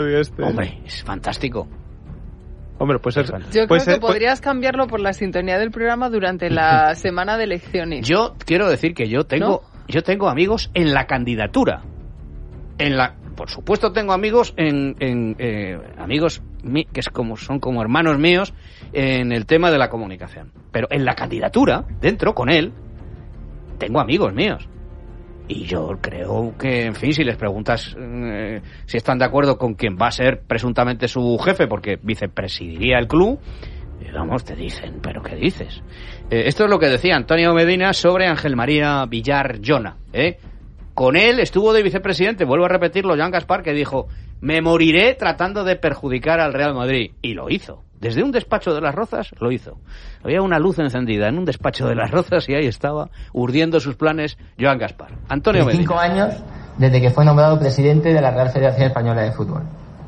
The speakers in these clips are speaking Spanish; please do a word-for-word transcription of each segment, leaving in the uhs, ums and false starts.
Este. Hombre, es fantástico. Hombre, pues es, Yo pues creo es, que podrías cambiarlo por la sintonía del programa durante la semana de elecciones. Yo quiero decir que yo tengo, ¿no? yo tengo amigos en la candidatura. En la, por supuesto tengo amigos en, en eh, amigos mi, que es como son como hermanos míos en el tema de la comunicación. Pero en la candidatura, dentro con él, tengo amigos míos. Y yo creo que, en fin, si les preguntas eh, si están de acuerdo con quien va a ser presuntamente su jefe, porque vicepresidiría el club, eh, vamos, te dicen, ¿pero qué dices? Eh, esto es lo que decía Antonio Medina sobre Ángel María Villar Llona, ¿eh? Con él estuvo de vicepresidente, vuelvo a repetirlo, Joan Gaspar, que dijo, me moriré tratando de perjudicar al Real Madrid. Y lo hizo. Desde un despacho de Las Rozas lo hizo. Había una luz encendida en un despacho de Las Rozas y ahí estaba, urdiendo sus planes, Joan Gaspar. Antonio Medina. Cinco años desde que fue nombrado presidente de la Real Federación Española de Fútbol.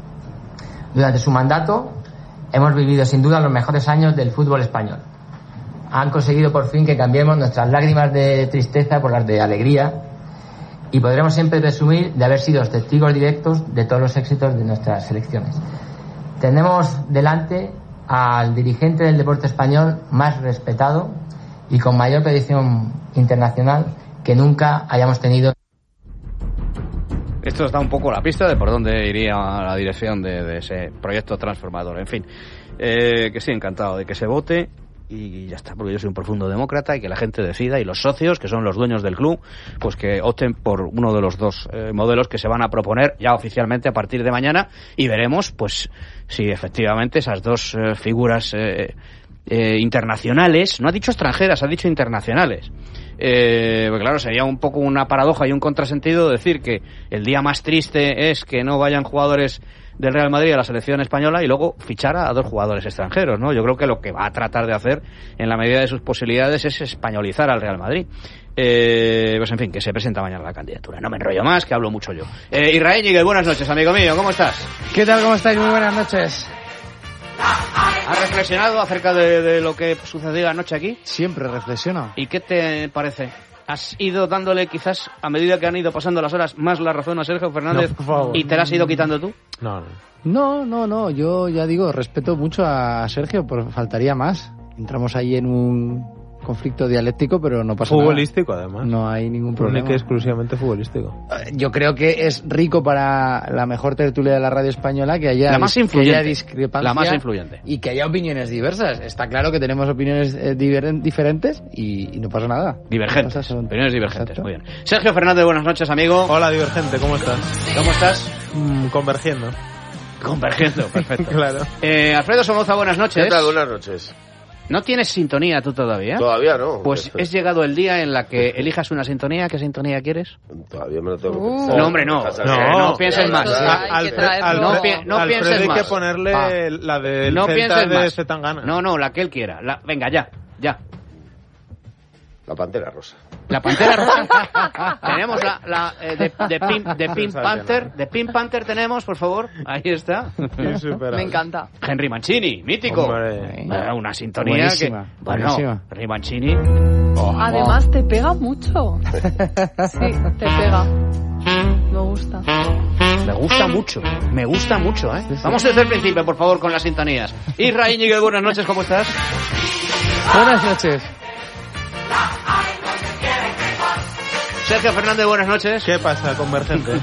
Durante su mandato hemos vivido sin duda los mejores años del fútbol español. Han conseguido por fin que cambiemos nuestras lágrimas de tristeza por las de alegría y podremos siempre presumir de haber sido los testigos directos de todos los éxitos de nuestras selecciones. Tenemos delante al dirigente del deporte español más respetado y con mayor proyección internacional que nunca hayamos tenido. Esto os da un poco la pista de por dónde iría la dirección de, de ese proyecto transformador. En fin, eh, que sí, encantado de que se vote y ya está, porque yo soy un profundo demócrata y que la gente decida y los socios, que son los dueños del club, pues que opten por uno de los dos eh, modelos que se van a proponer ya oficialmente a partir de mañana y veremos pues si efectivamente esas dos eh, figuras eh, eh, internacionales, no ha dicho extranjeras, ha dicho internacionales. Eh, pues claro, sería un poco una paradoja y un contrasentido decir que el día más triste es que no vayan jugadores del Real Madrid a la selección española y luego fichar a dos jugadores extranjeros, ¿no? Yo creo que lo que va a tratar de hacer en la medida de sus posibilidades es españolizar al Real Madrid. Eh, pues en fin, que se presenta mañana la candidatura. No me enrollo más, que hablo mucho yo. Eh, Israel Ñiguez, buenas noches, amigo mío, ¿cómo estás? ¿Qué tal, cómo estáis? Muy buenas noches. ¿Has reflexionado acerca de, de lo que sucedió anoche aquí? Siempre reflexiono. ¿Y qué te parece? ¿Has ido dándole quizás, a medida que han ido pasando las horas, más la razón a Sergio Fernández no, por favor. y te la has ido quitando tú? No, no. No, no, no. Yo ya digo, respeto mucho a Sergio, pero faltaría más. Entramos ahí en un conflicto dialéctico, pero no pasa futbolístico, nada. Además. No hay ningún problema. Único y exclusivamente futbolístico. Yo creo que es rico para la mejor tertulia de la radio española que haya, la más influyente, que haya discrepancia la más influyente. Y que haya opiniones diversas. Está claro que tenemos opiniones eh, diver- diferentes y, y no pasa nada. Divergentes. Son... Opiniones divergentes. Exacto. Muy bien. Sergio Fernández, buenas noches, amigo. Hola, divergente, ¿cómo estás? ¿Cómo estás? Mm, convergiendo. Convergiendo, perfecto. Claro. Eh, Alfredo Somoza, buenas noches. ¿Qué tal? Buenas noches. ¿No tienes sintonía tú todavía? Todavía no. Pues es llegado el día en la que elijas una sintonía. ¿Qué sintonía quieres? Todavía me lo tengo que uh, pensar. No, hombre, no. No, no pienses más. No pienses más. Hay que ponerle ah. la del no Celta de Zetangana. No, no, la que él quiera. La, venga, ya, ya. La Pantera Rosa. La Pantera Rosa. Tenemos la, la eh, de, de, Pink, de Pink Panther. De Pink Panther tenemos, por favor. Ahí está. Me encanta. Henry Mancini, mítico. Hombre, bueno, una sintonía buenísima, que... Bueno, buenísima. Henry Mancini... Oh, Además, oh. te pega mucho. Sí, te pega. Me gusta. Me gusta mucho. Me gusta mucho, ¿eh? Sí, sí. Vamos desde el principio, por favor, con las sintonías. Israel Ñiguez, buenas noches, ¿cómo estás? Buenas noches. Sergio Fernández, buenas noches. ¿Qué pasa, convergente?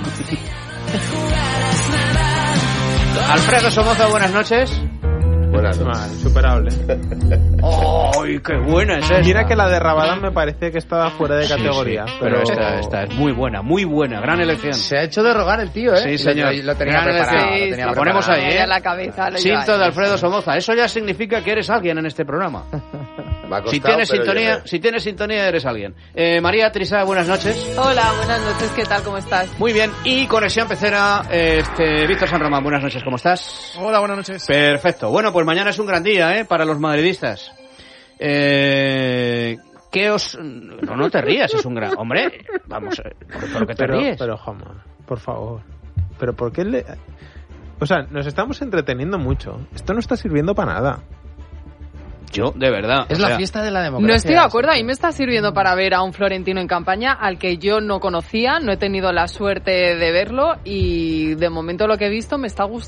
Alfredo Somoza, buenas noches. Buenas noches. Mal, superable. ¡Ay, qué buena es esta! Mira que la de Rabadán me parece que estaba fuera de categoría. Sí, sí, pero, pero esta, esta es muy buena, muy buena, gran elección. Se ha hecho de rogar el tío, ¿eh? Sí, señor. Lo, lo tenía gran preparado. Sí, lo tenía la preparado. ponemos ahí, ¿eh? La cabeza, Cinto de Alfredo Somoza. Eso ya significa que eres alguien en este programa. Costado, si tienes sintonía, llegué. si tienes sintonía eres alguien. Eh, María Trisá, buenas noches. Hola, buenas noches. ¿Qué tal? ¿Cómo estás? Muy bien. Y conexión pecera, este, Víctor San Román, buenas noches. ¿Cómo estás? Hola, buenas noches. Perfecto. Bueno, pues mañana es un gran día, ¿eh? Para los madridistas. Eh, ¿Qué os...? No, no te rías, es un gran... Hombre, vamos, ¿por qué te pero, ríes? Pero, Joma, por favor. ¿Pero por qué le...? O sea, nos estamos entreteniendo mucho. Esto no está sirviendo para nada. Yo, de verdad. Es o la sea, fiesta de la democracia. No estoy de acuerdo, a mí me está sirviendo para ver a un Florentino en campaña al que yo no conocía, no he tenido la suerte de verlo y de momento lo que he visto me está gustando.